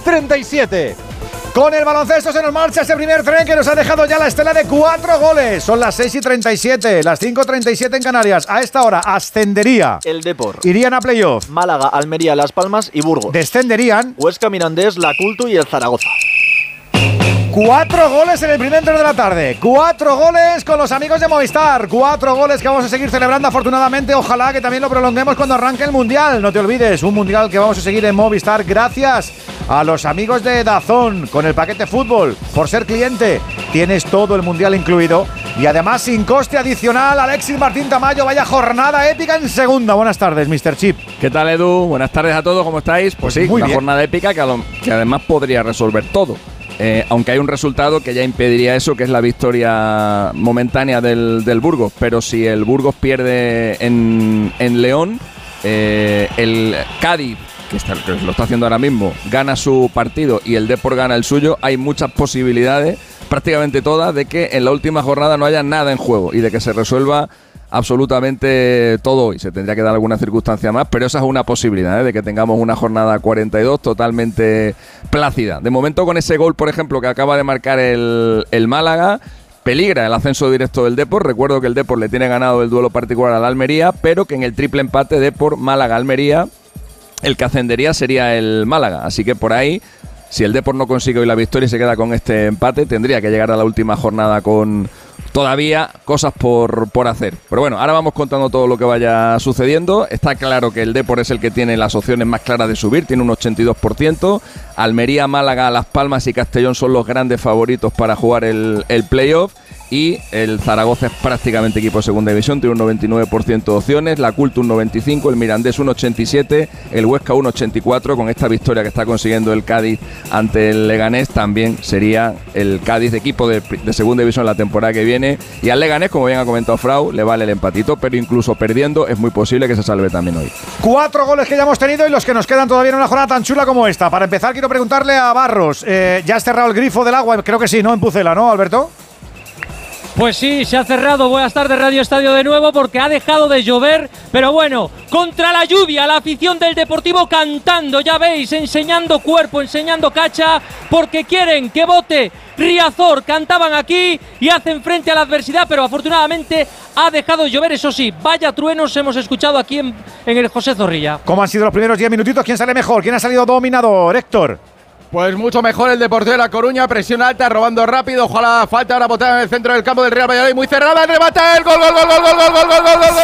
37. Con el baloncesto se nos marcha ese primer tren que nos ha dejado ya la estela de 4 goles. Son las 6:37, las 5:37 en Canarias. A esta hora ascendería el Depor. Irían a playoff Málaga, Almería, Las Palmas y Burgos. Descenderían Huesca, Mirandés, La Cultu y el Zaragoza. 4 goles en el primer tren de la tarde. 4 goles con los amigos de Movistar. 4 goles que vamos a seguir celebrando afortunadamente. Ojalá que también lo prolonguemos cuando arranque el Mundial. No te olvides, un Mundial que vamos a seguir en Movistar gracias a los amigos de DAZN con el paquete fútbol. Por ser cliente tienes todo el Mundial incluido y además sin coste adicional. Alexis Martín Tamayo, vaya jornada épica en segunda. Buenas tardes, Mr. Chip. ¿Qué tal, Edu? Buenas tardes a todos, ¿cómo estáis? Pues sí, muy una bien. jornada épica que además podría resolver todo. Aunque hay un resultado que ya impediría eso, que es la victoria momentánea del Burgos. Pero si el Burgos pierde en León, el Cádiz, que lo está haciendo ahora mismo, gana su partido y el Depor gana el suyo, hay muchas posibilidades, prácticamente todas, de que en la última jornada no haya nada en juego y de que se resuelva absolutamente todo hoy. Se tendría que dar alguna circunstancia más, pero esa es una posibilidad, de que tengamos una jornada 42 totalmente plácida. De momento, con ese gol, por ejemplo, que acaba de marcar el Málaga, peligra el ascenso directo del Depor. Recuerdo que el Depor le tiene ganado el duelo particular al Almería, pero que en el triple empate Depor, Málaga, Almería, el que ascendería sería el Málaga. Así que por ahí, si el Depor no consigue hoy la victoria y se queda con este empate, tendría que llegar a la última jornada con todavía cosas por hacer. Pero bueno, ahora vamos contando todo lo que vaya sucediendo. Está claro que el Depor es el que tiene las opciones más claras de subir, tiene un 82%. Almería, Málaga, Las Palmas y Castellón son los grandes favoritos para jugar el playoff. Y el Zaragoza es prácticamente equipo de segunda división, tiene un 99% de opciones, la Cultu un 95%, el Mirandés un 87%, el Huesca un 84%. Con esta victoria que está consiguiendo el Cádiz ante el Leganés, también sería el Cádiz de equipo de segunda división la temporada que viene. Y al Leganés, como bien ha comentado Frau, le vale el empatito, pero incluso perdiendo es muy posible que se salve también hoy. 4 goles que ya hemos tenido y los que nos quedan todavía en una jornada tan chula como esta. Para empezar, quiero preguntarle a Barros, ¿ya has cerrado el grifo del agua? Creo que sí, ¿no? En Pucela, ¿no, Alberto? Pues sí, se ha cerrado. Buenas tardes, Radio Estadio de nuevo, porque ha dejado de llover. Pero bueno, contra la lluvia, la afición del Deportivo cantando, ya veis, enseñando cuerpo, enseñando cacha, porque quieren que vote Riazor. Cantaban aquí y hacen frente a la adversidad, pero afortunadamente ha dejado de llover. Eso sí, vaya truenos hemos escuchado aquí en el José Zorrilla. ¿Cómo han sido los primeros 10 minutitos? ¿Quién sale mejor? ¿Quién ha salido dominador? Héctor. Pues mucho mejor el Deportivo de La Coruña, presión alta, robando rápido. Ojalá falta ahora botada en el centro del campo del Real Valladolid, muy cerrada, el remate, el gol, gol, gol, gol, gol, gol, gol, gol, gol, gol,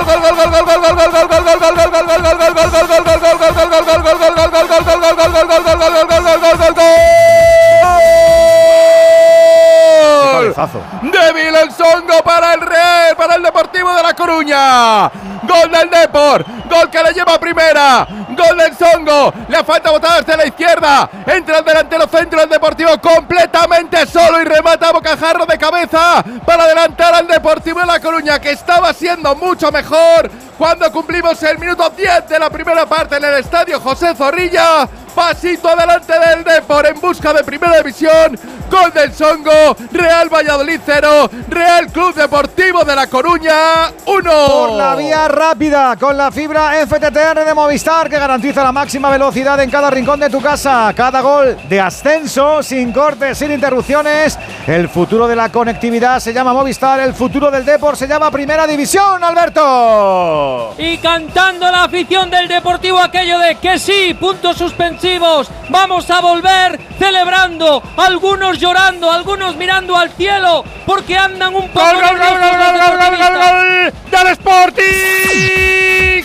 débil el Songo para el Real, para el Deportivo de La Coruña. Gol del Depor, gol que le lleva a primera, gol del Songo, le falta botada hacia la izquierda, entra el delantero centro del Deportivo completamente solo y remata a bocajarro de cabeza para adelantar al Deportivo de La Coruña, que estaba siendo mucho mejor cuando cumplimos el minuto 10 de la primera parte en el estadio José Zorrilla. Pasito adelante del Depor en busca de primera división. Gol del Songo, Real Valladolid 0, Real Club Deportivo de La Coruña 1. Por la vía rápida, con la fibra FTTR de Movistar, que garantiza la máxima velocidad en cada rincón de tu casa. Cada gol de ascenso, sin cortes, sin interrupciones. El futuro de la conectividad se llama Movistar, el futuro del Depor se llama Primera División, Alberto. Y cantando la afición del Deportivo aquello de que sí, puntos suspensivos, vamos a volver, celebrando, algunos llorando, algunos mirando al cielo, porque andan un poco ¡Gol del Sporting!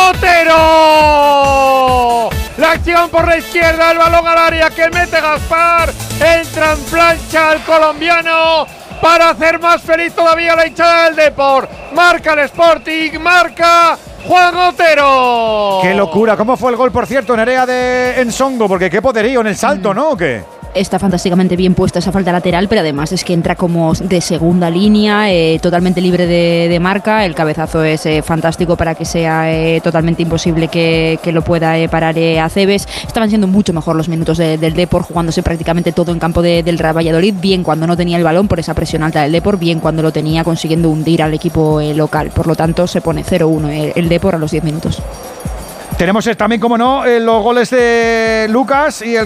¡Otero! La acción por la izquierda, el balón al área que mete Gaspar, entra en plancha el colombiano para hacer más feliz todavía la hinchada del Depor. Marca el Sporting, marca Juan Otero. ¡Qué locura! ¿Cómo fue el gol, por cierto, Nerea de Ensongo? Porque qué poderío en el salto, ¿no? ¿O qué? Está fantásticamente bien puesta esa falta lateral, pero además es que entra como de segunda línea, totalmente libre de marca. El cabezazo es fantástico para que sea totalmente imposible que lo pueda parar Aceves. Estaban siendo mucho mejor los minutos del Depor, jugándose prácticamente todo en campo del Real Valladolid, bien cuando no tenía el balón por esa presión alta del Depor, bien cuando lo tenía consiguiendo hundir al equipo local. Por lo tanto, se pone 0-1 el Depor a los 10 minutos. Tenemos también, como no, los goles de Lucas y el